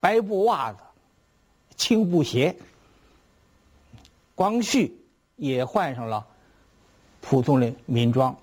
白布袜子、青布鞋。光绪也换上了普通的民装。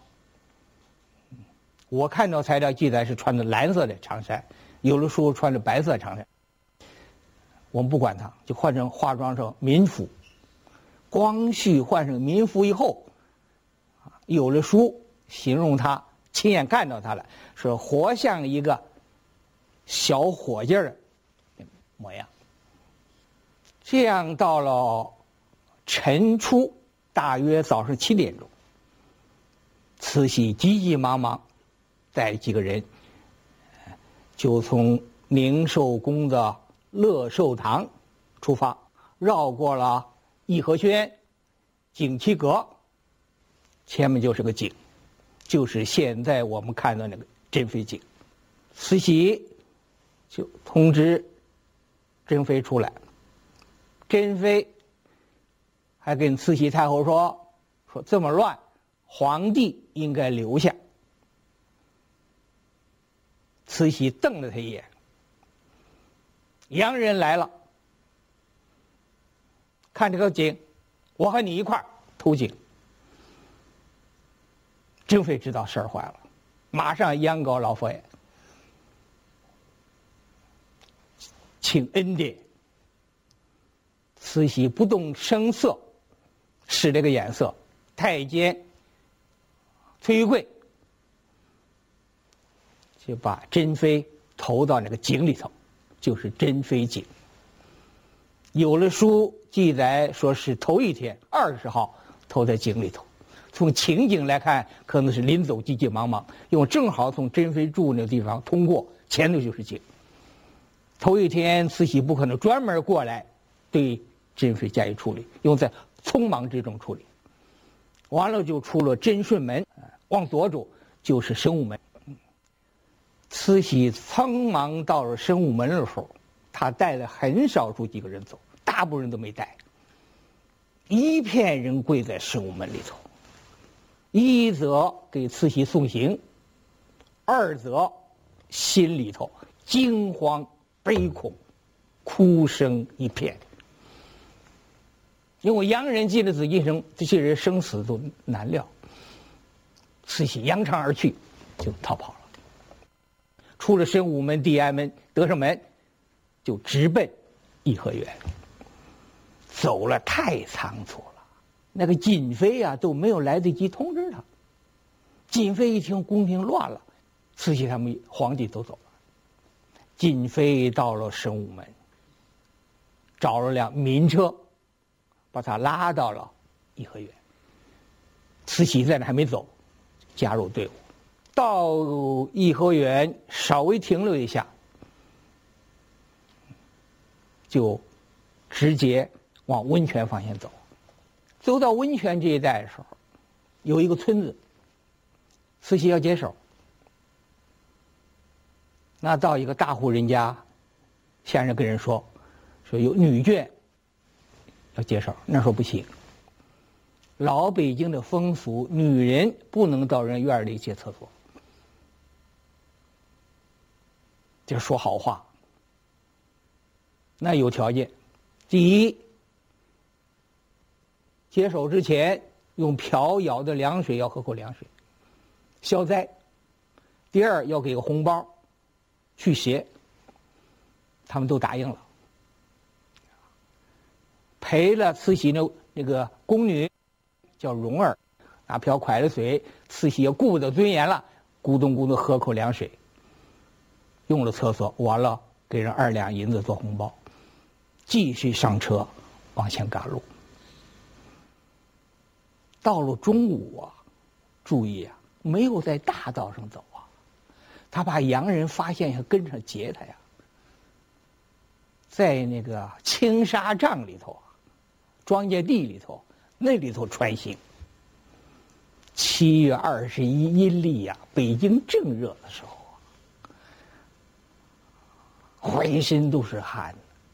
我看到材料记载是穿的蓝色的长衫，有的书穿着白色长衫。我们不管它，就化妆成民服。光绪换成民服以后，有的书形容他亲眼看到他了，说活像一个小伙计的模样。这样到了晨初，大约早上7点钟，慈禧急急忙忙带几个人，就从宁寿宫的乐寿堂出发，绕过了颐和轩、景祺阁，前面就是个井，就是现在我们看到那个珍妃井。慈禧就通知珍妃出来，珍妃还跟慈禧太后说这么乱，皇帝应该留下。慈禧瞪了他一眼，洋人来了，看这个井，我和你一块儿投井。珍妃知道事儿坏了，马上央告老佛爷，请恩典。慈禧不动声色，使这个眼色，太监崔慧就把珍妃投到那个井里头，就是珍妃井。有的书记载说是头一天20号投在井里头，从情景来看，可能是临走急急忙忙，因为正好从珍妃住那个地方通过，前头就是井。头一天慈禧不可能专门过来对珍妃加以处理，因为在匆忙之中处理。完了就出了珍顺门，往左走就是神武门。慈禧匆忙到了神武门的时候，他带了很少数几个人走，大部分人都没带。一片人跪在神武门里头，一则给慈禧送行，二则心里头惊慌悲恐，哭声一片。因为洋人进了紫禁城，这些人生死都难料。慈禧扬长而去，就逃跑了。出了神武门、地安门、德胜门，就直奔颐和园。走了太仓促了，那个瑾妃啊都没有来得及通知他。瑾妃一听宫廷乱了，慈禧他们皇帝都走了。瑾妃到了神武门，找了辆民车，把他拉到了颐和园。慈禧在那还没走，加入队伍。到颐和园稍微停留一下，就直接往温泉方向走。走到温泉这一带的时候，有一个村子，慈禧要接手。那到一个大户人家，先生跟人说有女眷要接手，那说不行。老北京的风俗，女人不能到人院里借厕所。就说好话，那有条件。第一，接手之前用瓢舀的凉水要喝口凉水，消灾。第二，要给个红包，去邪。他们都答应了，陪了慈禧那个宫女叫蓉儿，拿瓢蒯了水，慈禧也顾得尊严了，咕咚咕咚喝口凉水。用了厕所，完了给人2两银子做红包，继续上车往前赶路。到了中午啊，注意啊，没有在大道上走啊，他怕洋人发现要跟上劫他呀。在那个青纱帐里头啊，庄稼地里头，那里头穿行。7月21阴历呀，北京正热的时候。浑身都是汗。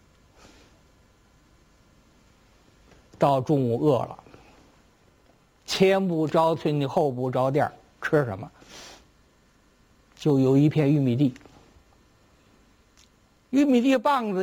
到中午饿了，前不着村的后不着店，吃什么？就有一片玉米地。 玉米地棒子。